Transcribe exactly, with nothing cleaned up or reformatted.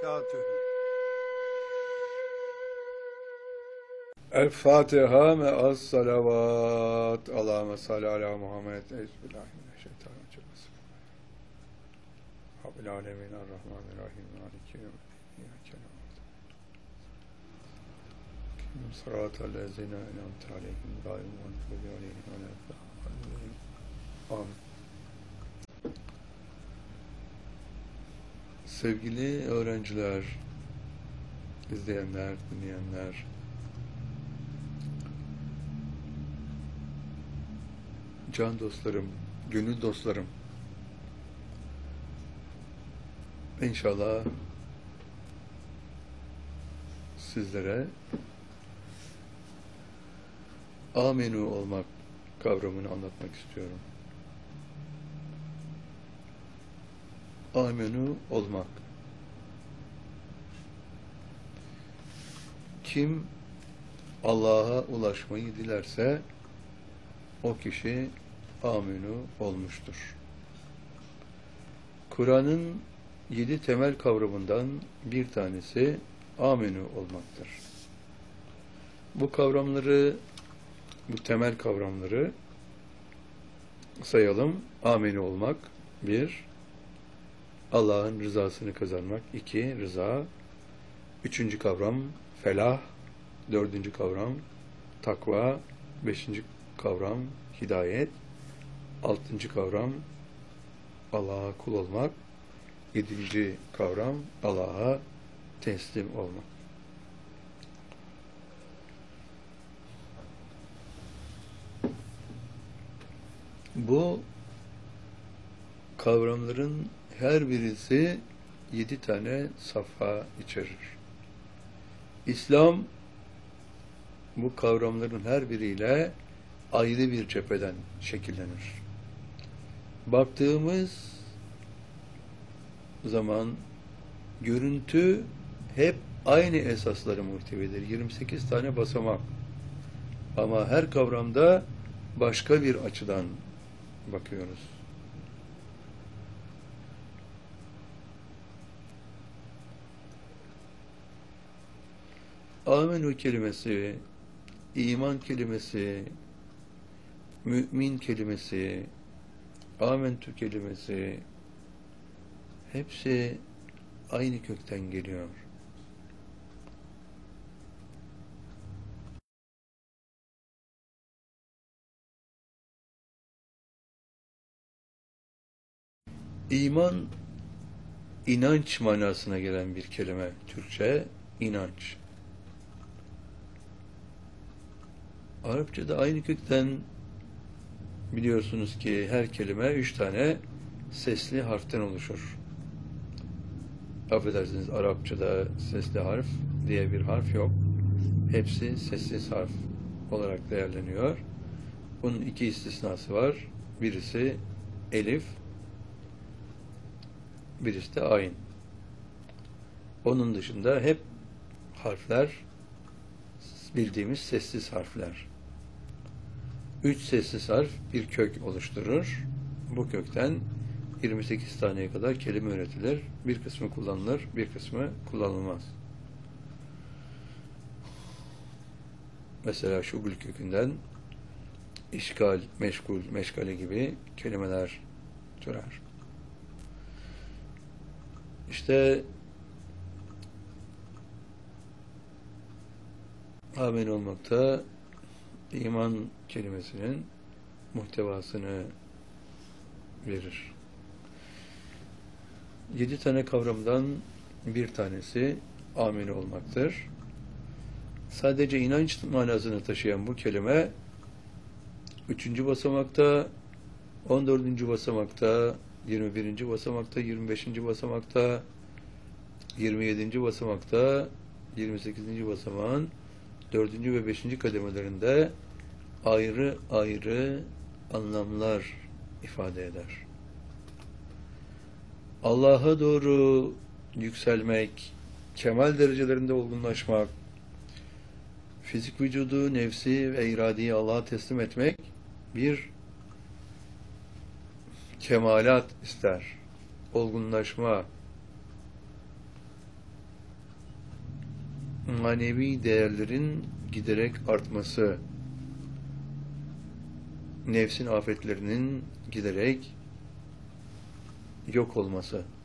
وبركاته. الفاتحة مع الصلوات. اللهم صل على محمد. أعوذ بالله من الشيطان الرجيم. رب العالمين الرحمن الرحيم مالك يوم الدين إياك نعبد وإياك صراط الذين أنعمت عليهم غير المغضوب عليهم ولا الضالين. آمين. Sevgili öğrenciler, izleyenler, dinleyenler, can dostlarım, gönül dostlarım, İnşallah sizlere amenu olmak kavramını anlatmak istiyorum. Amenu olmak. Kim Allah'a ulaşmayı dilerse o kişi amenu olmuştur. Kur'an'ın yedi temel kavramından bir tanesi amenu olmaktır. Bu kavramları, bu temel kavramları sayalım. Amenu olmak, bir, Allah'ın rızasını kazanmak, iki, rıza, üçüncü kavram, felah, dördüncü kavram, takva, beşinci kavram, hidayet, altıncı kavram, Allah'a kul olmak, yedinci kavram, Allah'a teslim olmak. Bu kavramların her birisi yedi tane safha içerir. İslam bu kavramların her biriyle ayrı bir cepheden şekillenir. Baktığımız zaman görüntü hep aynı esasları muhtevidir. yirmi sekiz tane basamak. Ama her kavramda başka bir açıdan bakıyoruz. Amenu kelimesi, iman kelimesi, mümin kelimesi, amentu kelimesi hepsi aynı kökten geliyor. İman, inanç manasına gelen bir kelime. Türkçe, inanç. Arapçada aynı kökten biliyorsunuz ki her kelime üç tane sesli harften oluşur. Affedersiniz, Arapçada sesli harf diye bir harf yok. Hepsi sessiz harf olarak değerleniyor. Bunun iki istisnası var. Birisi elif, birisi de ayn. Onun dışında hep harfler bildiğimiz sessiz harfler. Üç sessiz harf bir kök oluşturur. Bu kökten yirmi sekiz taneye kadar kelime üretilir. Bir kısmı kullanılır, bir kısmı kullanılmaz. Mesela şugul kökünden işgal, meşgul, meşgale gibi kelimeler türer. İşte amin olmakta iman kelimesinin muhtevasını verir. Yedi tane kavramdan bir tanesi amin olmaktır. Sadece inanç manasını taşıyan bu kelime üçüncü basamakta, on dördüncü basamakta, yirmi birinci basamakta, yirmi beşinci basamakta, yirmi yedinci basamakta, yirmi sekizinci basamağın dördüncü ve beşinci kademelerinde ayrı ayrı anlamlar ifade eder. Allah'a doğru yükselmek, kemal derecelerinde olgunlaşmak, fizik vücudu, nefsi ve iradeyi Allah'a teslim etmek bir kemalat ister. Olgunlaşma, manevi değerlerin giderek artması, nefsin afetlerinin giderek yok olması.